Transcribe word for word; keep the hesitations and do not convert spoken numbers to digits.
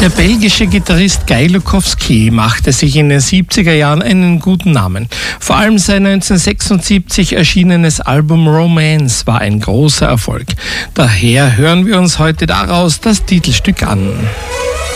Der belgische Gitarrist Guy Lukowski machte sich in den siebziger Jahren einen guten Namen. Vor allem sein neunzehnhundertsechsundsiebzig erschienenes Album Romance war ein großer Erfolg. Daher hören wir uns heute daraus das Titelstück an.